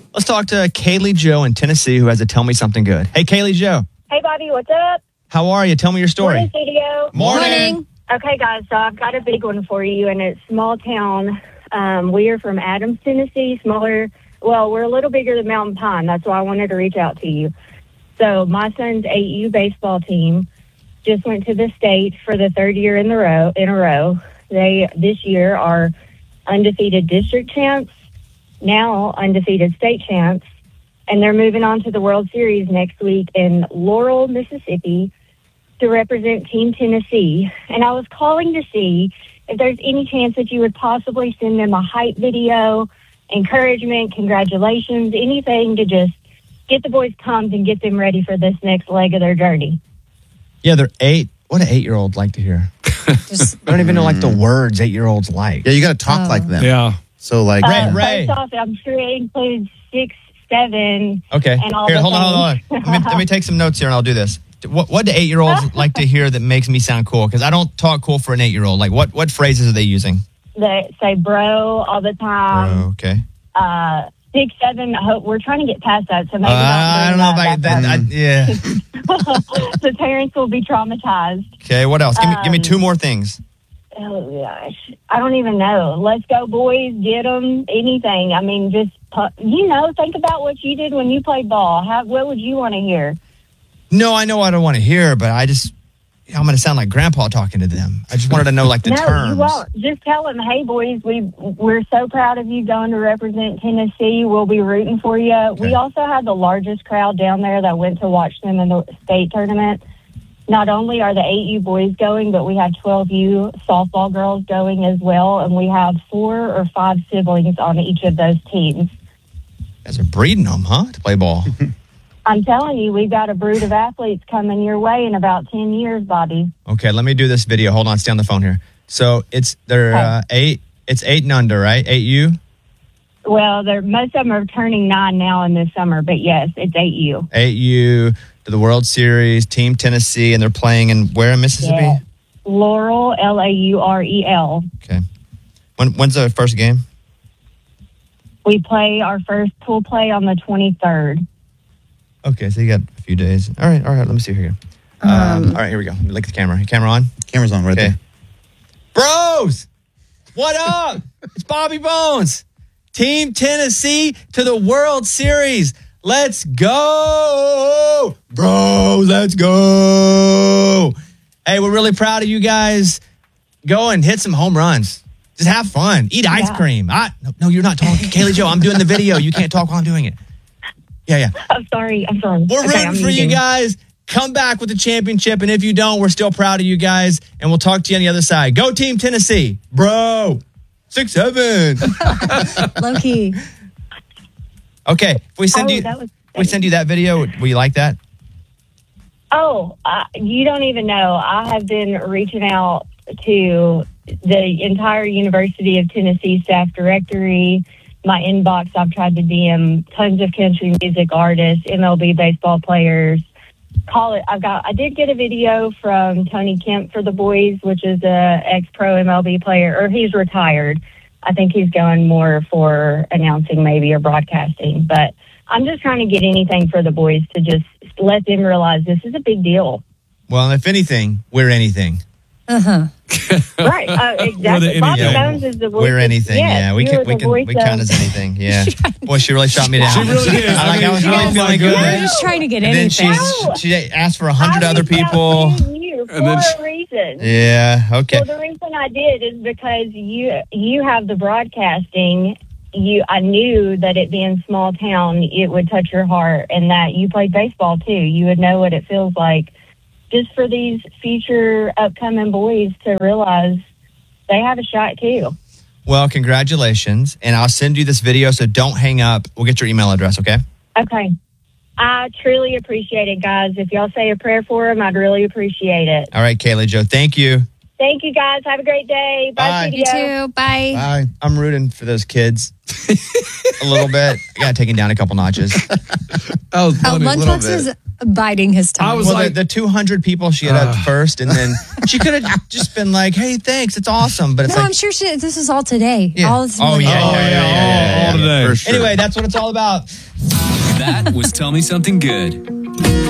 Let's talk to Kaylee Joe in Tennessee who has a Tell Me Something Good. Hey, Kaylee Joe. Hey, Bobby, what's up? How are you? Tell me your story. Morning, studio. Morning. Okay, guys, so I've got a big one for you, and it's small town. We are from Adams, Tennessee, smaller. Well, we're a little bigger than Mountain Pine. That's why I wanted to reach out to you. So my son's 8U baseball team just went to the state for the third year in a row. They, this year, are undefeated district champs, now undefeated state champs, and they're moving on to the World Series next week in Laurel, Mississippi, to represent Team Tennessee. And I was calling to see if there's any chance that you would possibly send them a hype video, encouragement, congratulations, anything to just get the boys pumped and get them ready for this next leg of their journey. Yeah, they're 8. What do 8-year-olds like to hear? I don't even know like the words 8-year-olds like. Yeah, you got to talk like them. Yeah. So like Ray. First off, I'm sure it includes 6, 7. Okay. And all Here, the hold on. things. Let me take some notes here and I'll do this. What do 8-year-olds like to hear that makes me sound cool? Because I don't talk cool for an 8-year-old. Like what phrases are they using? They say bro all the time. Okay. 6, 7. I hope we're trying to get past that. So maybe I don't know about that. Yeah. The parents will be traumatized. Okay. What else? Give me 2 more things. Oh gosh, I don't even know. Let's go, boys! Get them. Anything. I mean, just think about what you did when you played ball. What would you want to hear? No, I know I don't want to hear, but I'm going to sound like Grandpa talking to them. I just wanted to know like the terms. No, you won't. Just tell them, hey, boys, we're so proud of you going to represent Tennessee. We'll be rooting for you. Okay. We also had the largest crowd down there that went to watch them in the state tournament. Not only are the 8U boys going, but we have 12U softball girls going as well, and we have 4 or 5 siblings on each of those teams. You guys are breeding them, huh, to play ball? I'm telling you, we've got a brood of athletes coming your way in about 10 years, Bobby. Okay, let me do this video. Hold on, stay on the phone here. So they're 8. It's 8 and under, right? 8U. Well, most of them are turning 9 now in this summer, but yes, it's 8U. 8U to the World Series, Team Tennessee, and they're playing in where in Mississippi? Yeah. Laurel, Laurel. Okay. When's the first game? We play our first pool play on the 23rd. Okay, so you got a few days. All right. Let me see here. All right, here we go. Let me look at the camera. Camera on? Camera's on right there. Bros, what up? It's Bobby Bones. Team Tennessee to the World Series. Let's go. Bros, let's go. Hey, we're really proud of you guys. Go and hit some home runs. Just have fun. Eat ice cream. No, you're not talking. Kaylee Joe, I'm doing the video. You can't talk while I'm doing it. Yeah. I'm sorry. We're rooting for you guys. Come back with the championship. And if you don't, we're still proud of you guys. And we'll talk to you on the other side. Go Team Tennessee. Bro. 6-7. Low key. Okay. If we send you that video, will you like that? Oh, you don't even know. I have been reaching out to the entire University of Tennessee staff directory. My inbox, I've tried to DM tons of country music artists, MLB baseball players. I did get a video from Tony Kemp for the boys, which is a ex-pro MLB player, or he's retired. I think he's going more for announcing maybe or broadcasting. But I'm just trying to get anything for the boys to just let them realize this is a big deal. Well, if anything, we're anything. Right, exactly. Bobby Bones is the voice. We're anything. Yes, we count as anything. Yeah. Boy, she really shot me down. She really did. I was really feeling good. We're just trying to get And anything. then she asked for 100 other people. You for a reason. Yeah. Okay. Well, the reason I did is because you have the broadcasting. I knew that it being small town, it would touch your heart, and that you played baseball too. You would know what it feels like. Just for these future upcoming boys to realize they have a shot too. Well, congratulations. And I'll send you this video, so don't hang up. We'll get your email address, okay? Okay. I truly appreciate it, guys. If y'all say a prayer for them, I'd really appreciate it. All right, Kaylee Joe. Thank you. Thank you, guys. Have a great day. Bye. You too. Bye. Bye. I'm rooting for those kids a little bit. I got to take him down a couple notches. That was funny. Lunchbox is biding his time. I was like, the 200 people she had up first, and then she could have just been like, hey, thanks, it's awesome. But it's I'm sure this is all today. Yeah. All this Oh, morning. yeah. all today. Okay. For sure. Anyway, that's what it's all about. That was Tell Me Something Good.